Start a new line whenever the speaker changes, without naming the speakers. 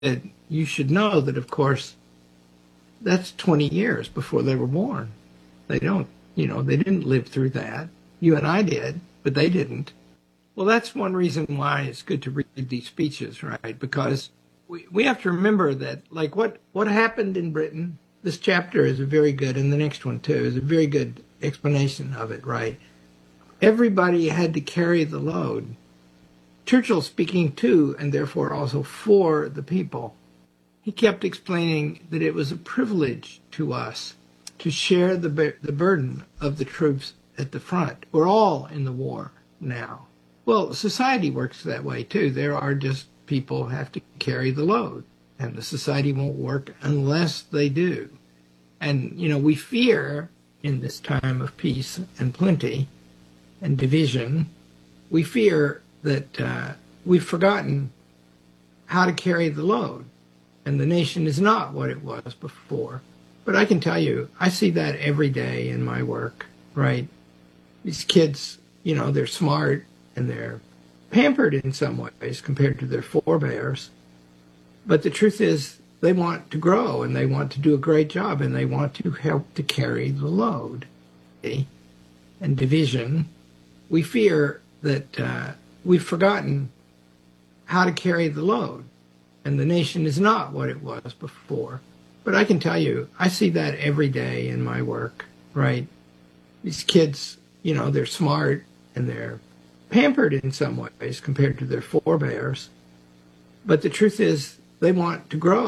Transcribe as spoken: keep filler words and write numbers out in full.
you should know that, of course, that's twenty years before they were born. They don't, you know, they didn't live through that. You and I did, but they didn't. Well, that's one reason why it's good to read these speeches, right? Because we, we have to remember that, like, what, what happened in Britain, this chapter is a very good, and the next one too, is a very good explanation of it, right? Everybody had to carry the load. Churchill speaking to, and therefore also for, the people. He kept explaining that it was a privilege to us to share the, bur- the burden of the troops at the front. We're all in the war now. Well, society works that way too. There are just people who have to carry the load, and the society won't work unless they do. And, you know, we fear in this time of peace and plenty and division, we fear that uh, we've forgotten how to carry the load, and the nation is not what it was before. But I can tell you, I see that every day in my work, right? These kids, you know, they're smart and they're pampered in some ways compared to their forebears. But the truth is, they want to grow and they want to do a great job and they want to help to carry the load. And division, we fear that uh, we've forgotten how to carry the load, and the nation is not what it was before. But I can tell you, I see that every day in my work, right? These kids, you know, they're smart and they're pampered in some ways compared to their forebears. But the truth is, they want to grow